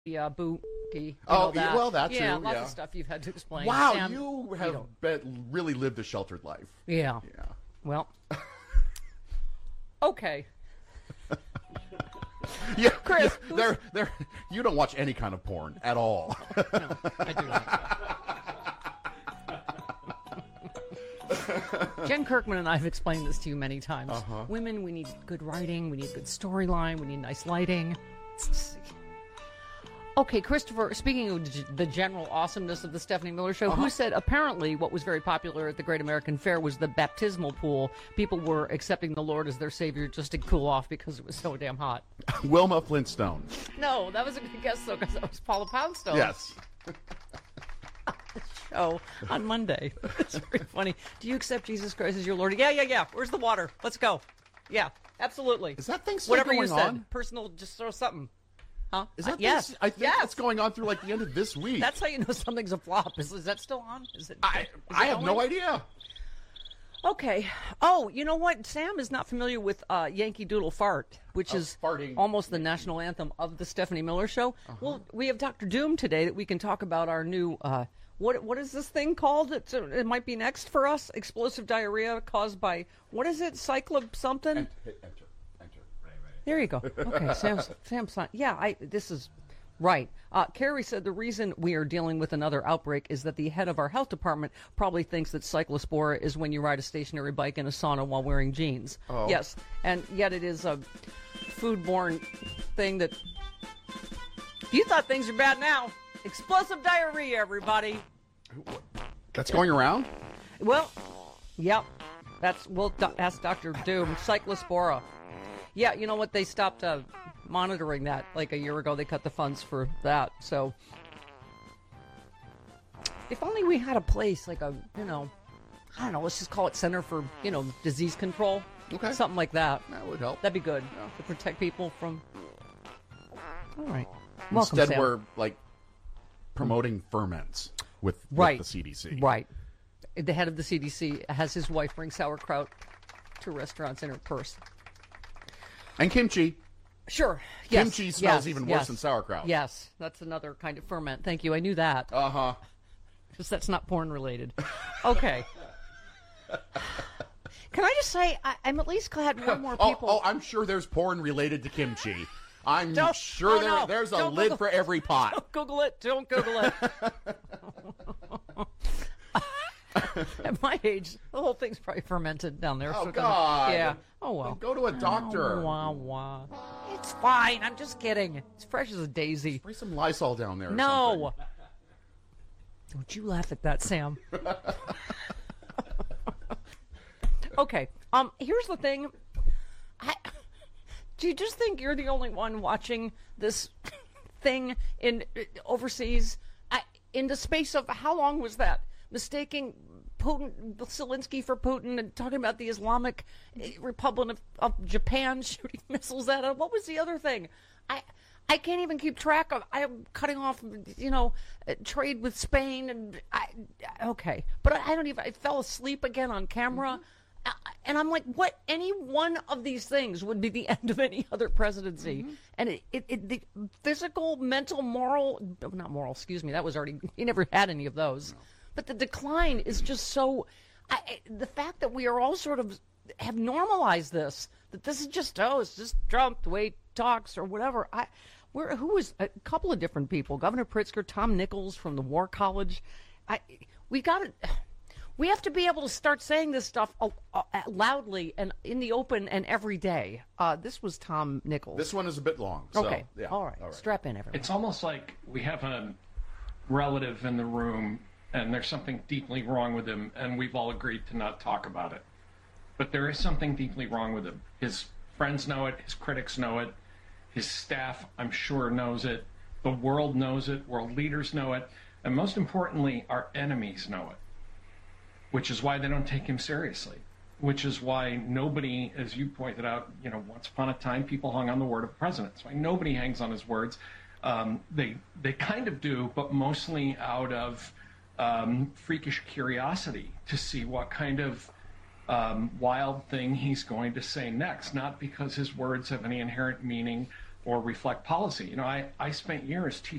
booty. Oh, that. well, that too. Yeah, lots of stuff you've had to explain. Wow, Sam, you have really lived a sheltered life. Yeah. Yeah. Well. Okay. Yeah, Chris, yeah, you don't watch any kind of porn at all. No, I do not. Jen Kirkman and I have explained this to you many times. Women, we need good writing, we need good storyline, we need nice lighting. Okay, Christopher, speaking of the general awesomeness of the Stephanie Miller Show, who said apparently what was very popular at the Great American Fair was the baptismal pool. People were accepting the Lord as their savior just to cool off because it was so damn hot. Wilma Flintstone. No, that was a good guess, though, because that was Paula Poundstone. Yes. Show on Monday. It's very funny. Do you accept Jesus Christ as your Lord? Yeah. Where's the water? Let's go. Yeah, absolutely. Is that thing still Whatever going you said. on? Personal, just throw something. Huh? Is that yes. I think it's going on through like the end of this week. That's how you know something's a flop. Is that still on? I have no idea. Okay. Oh, you know what? Sam is not familiar with Yankee Doodle Fart, which is farting. almost the national anthem of the Stephanie Miller Show. Well, we have Dr. Doom today that we can talk about our new, what is this thing called? It might be next for us. Explosive diarrhea caused by, what is it? Cyclob something? Enter. There you go. Okay, Sam's fine. Yeah, this is right. Carrie said the reason we are dealing with another outbreak is that the head of our health department probably thinks that cyclospora is when you ride a stationary bike in a sauna while wearing jeans. Oh. Yes, and yet it is a foodborne thing that you thought things are bad now. Explosive diarrhea, everybody. That's going around? Well, yep. We'll ask Dr. Doom. Cyclospora. Yeah, you know what? They stopped monitoring that like a year ago. They cut the funds for that. So if only we had a place like a, I don't know, let's just call it Center for, Disease Control. Okay. Something like that. That would help. That'd be good to protect people from. All right. Welcome, Instead, Sam. we're like promoting ferments with the CDC. Right. The head of the CDC has his wife bring sauerkraut to restaurants in her purse. And kimchi. Sure. Yes. Kimchi smells even worse than sauerkraut. Yes. That's another kind of ferment. Thank you. I knew that. Because that's not porn related. Okay. Can I just say, I'm at least glad more and more people... Oh, I'm sure there's porn related to kimchi. I'm Don't- sure no. there's a Don't lid Google- for every pot. Don't Google it. Don't Google it. At my age, the whole thing's probably fermented down there. Oh, so God. Yeah. Oh, well. Then go to a doctor. Wah. It's fine. I'm just kidding. It's fresh as a daisy. Spray some Lysol down there or No. Don't you laugh at that, Sam. Okay. Here's the thing. Do you just think you're the only one watching this thing in overseas? In the space of how long was that? Mistaking Putin, Zelensky for Putin, and talking about the Islamic Republic of Japan shooting missiles at him. What was the other thing? I can't even keep track of. I'm cutting off, trade with Spain, and okay, but I don't even. I fell asleep again on camera. And I'm like, what? Any one of these things would be the end of any other presidency. And the physical, mental, not moral, excuse me, that was already, he never had any of those. No. But the decline is just so, the fact that we are all sort of have normalized this, that this is just, it's just Trump, the way he talks or whatever. Who was a couple of different people, Governor Pritzker, Tom Nichols from the War College. We have to be able to start saying this stuff loudly and in the open and every day. This was Tom Nichols. This one is a bit long. So, okay. Yeah. All right. Strap in, everyone. It's almost like we have a relative in the room and there's something deeply wrong with him and we've all agreed to not talk about it. But there is something deeply wrong with him. His friends know it. His critics know it. His staff, I'm sure, knows it. The world knows it. World leaders know it. And most importantly, our enemies know it. Which is why they don't take him seriously. Which is why nobody, as you pointed out, once upon a time, people hung on the word of the president. That's why nobody hangs on his words. They kind of do, but mostly out of freakish curiosity to see what kind of wild thing he's going to say next. Not because his words have any inherent meaning, or reflect policy. I spent years